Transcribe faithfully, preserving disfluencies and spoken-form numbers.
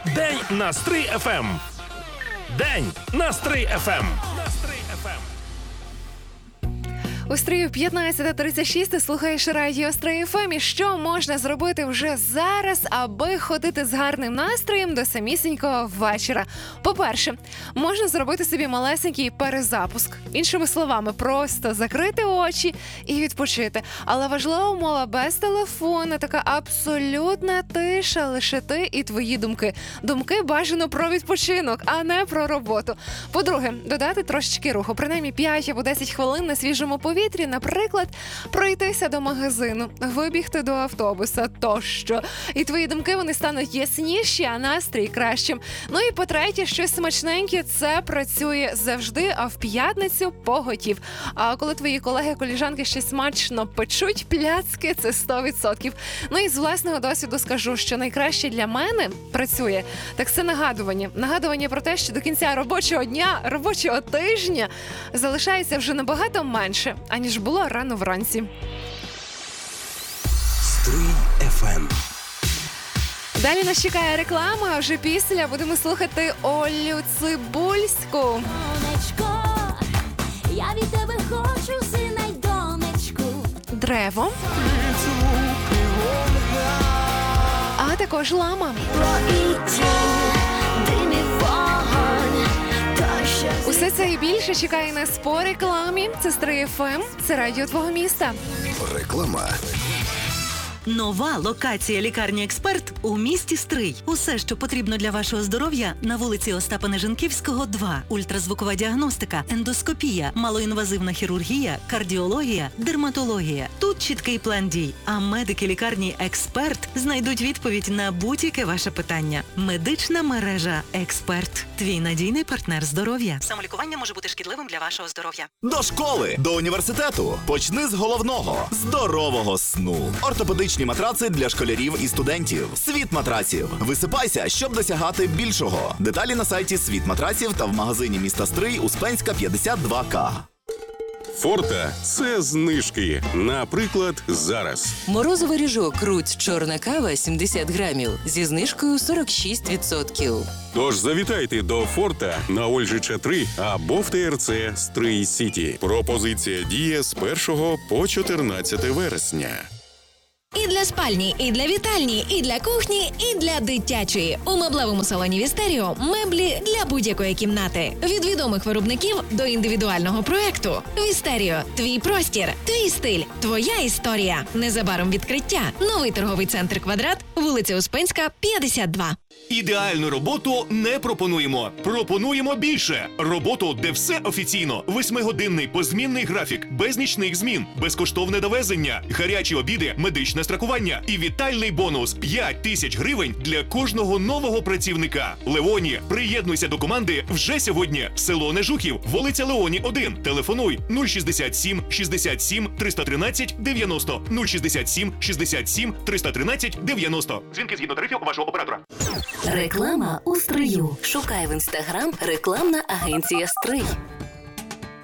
День на Стрий еф ем. День на Стрий еф ем. У Стрию п'ятнадцята тридцять шість ти слухаєш радіо Стрий еф ем. І що можна зробити вже зараз, аби ходити з гарним настроєм до самісінького вечора? По-перше, можна зробити собі малесенький перезапуск. Іншими словами, просто закрити очі і відпочити. Але важлива умова: без телефону, така абсолютна тиша, лише ти і твої думки. Думки бажано про відпочинок, а не про роботу. По-друге, додати трошечки руху, принаймні п'ять або десять хвилин на свіжому повітрі. Вітрі, наприклад, пройтися до магазину, вибігти до автобуса тощо. І твої думки, вони стануть ясніші, а настрій кращим. Ну і по-третє, щось смачненьке, це працює завжди, а в п'ятницю поготів. А коли твої колеги-коліжанки щось смачно печуть, пляцки – це сто відсотків. Ну і з власного досвіду скажу, що найкраще для мене працює, так це нагадування. Нагадування про те, що до кінця робочого дня, робочого тижня залишається вже набагато менше, аніж було рано вранці. Стрий еф ем. Далі нас чекає реклама, а вже після будемо слухати Олю Цибульську. Донечко, я від тебе хочу, сина й донечку. Древо. А також Лама. Усе це і більше чекає нас по рекламі. Це Стрий еф ем, це радіо твого міста. Реклама. Нова локація лікарні «Експерт» у місті Стрий. Усе, що потрібно для вашого здоров'я, на вулиці Остапа Нежинківського, два. Ультразвукова діагностика, ендоскопія, малоінвазивна хірургія, кардіологія, дерматологія. Тут чіткий план дій. А медики лікарні «Експерт» знайдуть відповідь на будь-яке ваше питання. Медична мережа «Експерт». Твій надійний партнер здоров'я. Самолікування може бути шкідливим для вашого здоров'я. До школи, до університету. Почни з головного – здорового сну. Ортопедичні матраци для школярів і студентів. Світ матраців. Висипайся, щоб досягати більшого. Деталі на сайті Світ матраців та в магазині міста Стрий Успенська п'ятдесят два ка. Форта – це знижки. Наприклад, зараз. Морозовий ріжок Руть чорна кава сімдесят грамів зі знижкою сорок шість відсотків. Тож завітайте до Форта на Ольжича три або в те ер це Стрий Сіті. Пропозиція діє з першого по чотирнадцяте вересня. І для спальні, і для вітальні, і для кухні, і для дитячої. У меблевому салоні Вістеріо меблі для будь-якої кімнати. Від відомих виробників до індивідуального проекту. Вістеріо – твій простір, твій стиль, твоя історія. Незабаром відкриття. Новий торговий центр «Квадрат», вулиця Успенська, п'ятдесят два. Ідеальну роботу не пропонуємо. Пропонуємо більше. Роботу, де все офіційно. Восьмигодинний позмінний графік, без нічних змін, безкоштовне довезення, гарячі обіди, медичне страхування і вітальний бонус п'ять тисяч гривень для кожного нового працівника. Леоні, приєднуйся до команди вже сьогодні. Село Нежухів, вулиця Леоні один. Телефонуй нуль шістдесят сім шістдесят сім триста тринадцять дев'яносто нуль шістдесят сім шістдесят сім триста тринадцять дев'яносто. Дзвінки згідно тарифів вашого оператора. Реклама у Стрию. Шукай в інстаграм рекламна агенція «Стрий».